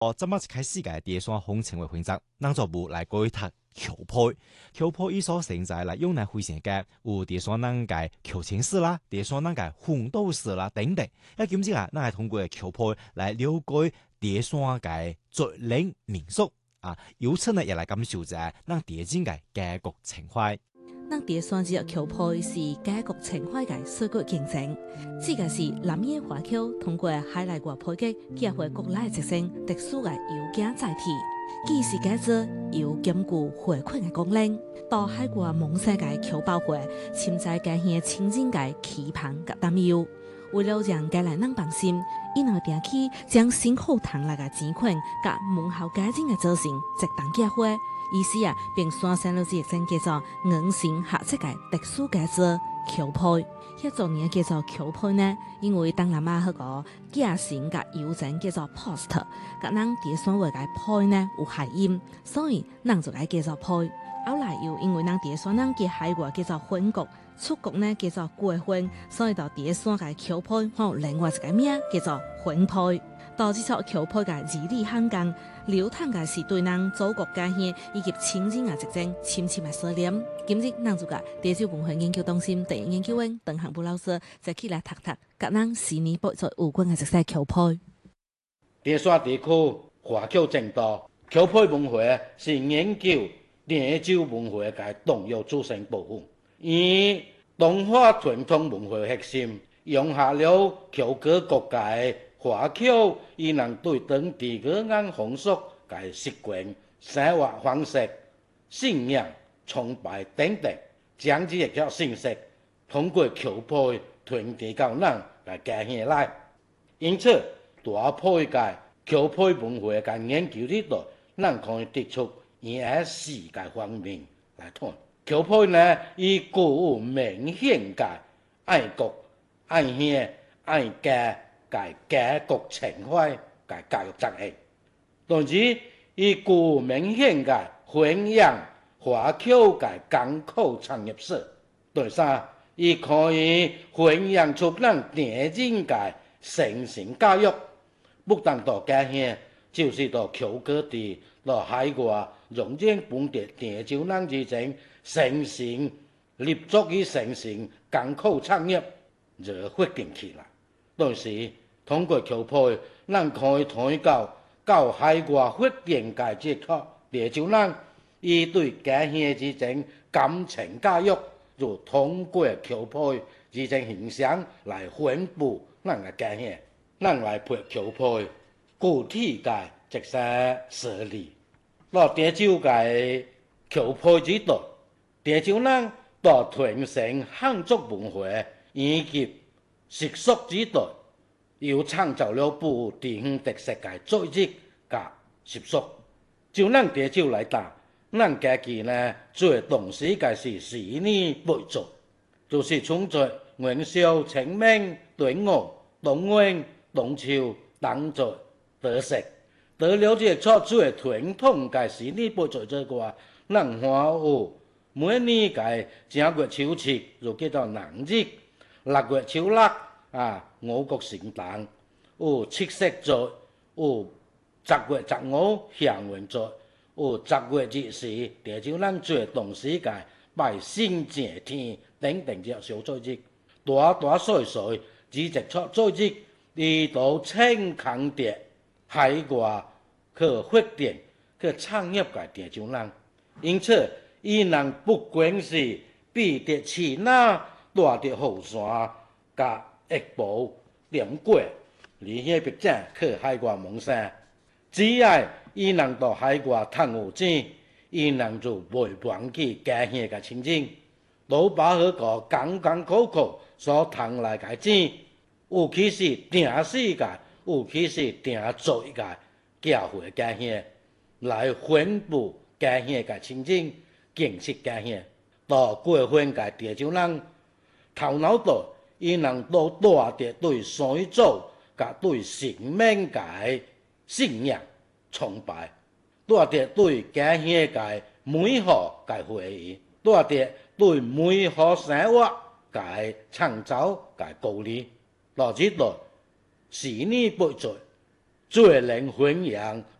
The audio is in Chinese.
怎麼開始嘅第三風情為選擇，讓作部來改讀橋配，橋配伊所成在來用來回旋嘅有第三人嘅橋前事啦，第三人嘅紅豆事啦等等，一兼之啊，咱係通過橋配來了解第三嘅族領民俗啊，由此呢也來感受者咱第三嘅家國情懷。 咱第三隻橋配是家國情懷嘅水果見證，這個是南野華僑通過海內外配給結合國內特性特殊嘅有機載體，既是解做有兼顧回饋嘅功能，到海外夢想嘅橋包會，潛在家鄉親近嘅期盼及擔憂。為了讓家內人放心，伊能定期將辛苦賺來嘅錢款及門後家境嘅造型適當結合。意思啊，並選選了一種叫做硬性合適嘅特殊叫做橋配。一種嘢叫做橋配呢，因為當南亞嗰個假型嘅郵政叫做 post， 咁咱第三位嘅配呢有諧音，所以咱就該叫做配。後來又因為咱第三人嘅海外叫做分國，出國呢叫做過分，所以到第三個橋配有另外一個名叫做分配。到這首橋配嘅字裡行間，流淌嘅是對咱祖國家鄉以及親情嘅一種深深嘅思念。今日咱就甲地州文化研究中心第一研究員鄧行武老師就起來讀讀，甲咱十年不做有關嘅一些橋配。 第三地區華僑眾多，橋配文化是研究地州文化嘅重要組成部分。以東華傳統文化核心，融合了橋各國界華僑伊能對當地語言風俗、嘅習慣、生活方式、信仰、崇拜等等，將這些信息通過橋配傳遞到咱嘅家鄉來。因此，大配嘅橋配文化嘅研究裡頭，咱可以提出以四個方面來談。橋配呢，伊具有明顯嘅愛國、愛鄉、愛家嘅家國情懷嘅教育責任，同時伊具有明顯嘅弘揚華僑嘅艱苦產業史。第三，伊可以弘揚出咱地人嘅誠信教育，不但到家鄉，就是到僑各地、到海外，融入本地地州人之間誠信立足於誠信艱苦產業，就發展起來。同時，通過橋配，咱可以推到海外發展嘅這個地州人，伊對家鄉之間感情教育，就通過橋配之種形象來宣布咱嘅家鄉。咱來配橋配具體嘅一些實例。到地州嘅橋配之道，地州人到傳承漢族文化以及習俗之道，又創造了富地方特色嘅作業甲習俗。就咱地州來打，咱家己呢最重視嘅是四年八節，就是春節、元宵、清明、端午、中元、中秋、冬節、得食。除了這個最傳統嘅四年八節之外，咱還有每年嘅正月初七就叫做農曆，6月初六五穀盛誕，有七夕節，有10月15祥雲節，有10月24地州人最重視嘅拜神謝天等等這小作日，大大細細幾隻作日，伊都稱強調海外去發展去產業嘅地州人，因此伊人不管是比得起那大的後山甲一步點過，離鄉別井去海外夢想，只要伊人到海外賺有錢，伊人就袂忘記家鄉嘅親情，都把迄個艱艱苦苦所賺來嘅錢，有其是定死嘅，有其是定做嘅，寄回家鄉來宣布家鄉嘅親情，建設家鄉。到過分嘅地州人頭腦大，伊人都帶着對先祖甲對神明嘅信仰崇拜，帶着對家鄉嘅美好嘅回憶，帶着對美好生活嘅創造嘅鼓勵。到這度四年八節最能弘揚